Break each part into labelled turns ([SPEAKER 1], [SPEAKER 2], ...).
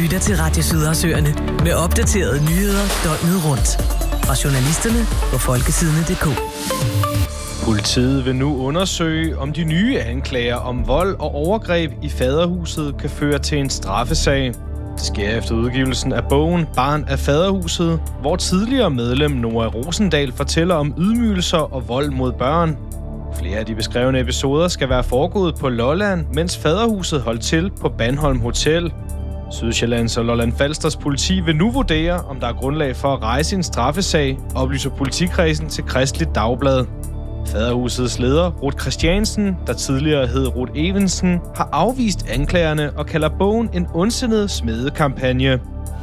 [SPEAKER 1] lytter til Radio Sydersøerne med opdaterede nyheder døgnet rundt. Fra journalisterne på folkesidene.dk.
[SPEAKER 2] Politiet vil nu undersøge, om de nye anklager om vold og overgreb i Faderhuset kan føre til en straffesag. Det sker efter udgivelsen af bogen Barn af Faderhuset, hvor tidligere medlem Nora Rosendal fortæller om ydmygelser og vold mod børn. Flere af de beskrevne episoder skal være foregået på Lolland, mens Faderhuset holdt til på Bandholm Hotel. Sydsjællands og Lolland Falsters politi vil nu vurdere, om der er grundlag for at rejse en straffesag, oplyser politikredsen til Kristeligt Dagblad. Faderhusets leder, Ruth Christiansen, der tidligere hed Ruth Evensen, har afvist anklagerne og kalder bogen en ondsindet smedekampagne.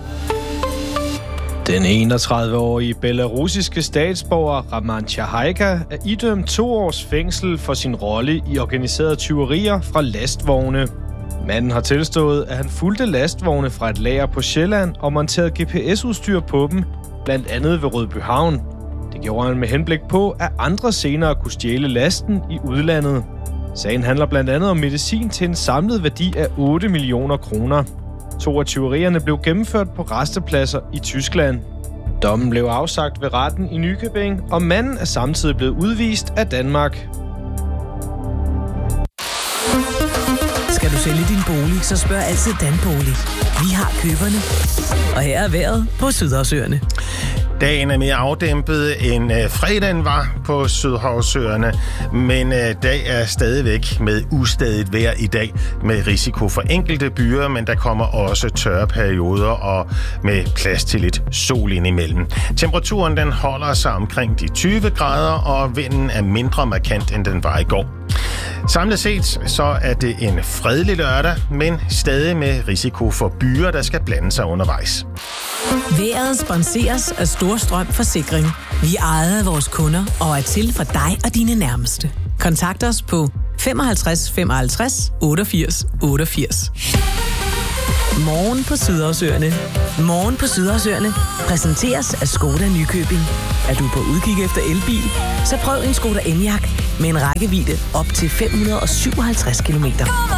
[SPEAKER 2] Den 31-årige belarusiske statsborger Raman Tjahaika er idømt 2 års fængsel for sin rolle i organiserede tyverier fra lastvogne. Manden har tilstået, at han fulgte lastvogne fra et lager på Sjælland og monterede GPS-udstyr på dem, blandt andet ved Rødbyhavn. Det gjorde han med henblik på, at andre senere kunne stjæle lasten i udlandet. Sagen handler blandt andet om medicin til en samlet værdi af 8 millioner kroner. 2 af tyverierne blev gennemført på rastepladser i Tyskland. Dommen blev afsagt ved retten i Nykøbing, og manden er samtidig blevet udvist af Danmark.
[SPEAKER 1] Skal du sælge din bolig, så spørg altid Danbolig. Vi har køberne. Og her er vejret på Sydersøerne.
[SPEAKER 3] Dagen er mere afdæmpet end fredagen var på Sydhavsøerne, men dag er stadigvæk med ustadigt vejr i dag med risiko for enkelte byer, men der kommer også tørre perioder og med plads til lidt sol indimellem. Temperaturen den holder sig omkring de 20 grader, og vinden er mindre markant, end den var i går. Samlet set så er det en fredelig lørdag, men stadig med risiko for byer, der skal blande sig undervejs.
[SPEAKER 1] Vejret sponseres af Storstrøm Forsikring. Vi er ejet af vores kunder og er til for dig og dine nærmeste. Kontakt os på 55 55 88 88. Morgen på Sydersøerne. Morgen på Sydersøerne præsenteres af Skoda Nykøbing. Er du på udkig efter elbil? Så prøv en Skoda Enyaq med en rækkevidde op til 557 kilometer.